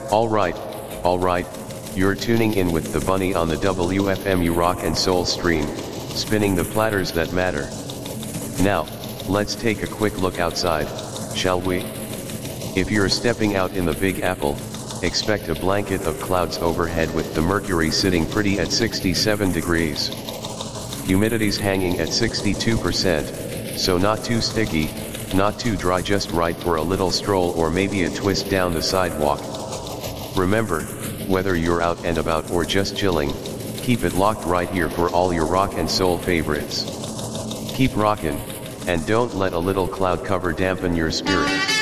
Alright, you're tuning in with the bunny on the WFMU Rock and Soul stream, spinning the platters that matter. Now, let's take a quick look outside, shall we? If you're stepping out in the Big Apple, expect a blanket of clouds overhead with the mercury sitting pretty at 67 degrees. Humidity's hanging at 62%, so not too sticky, not too dry, just right for a little stroll or maybe a twist down the sidewalk. Remember, whether you're out and about or just chilling, keep it locked right here for all your rock and soul favorites. Keep rockin', and don't let a little cloud cover dampen your spirit.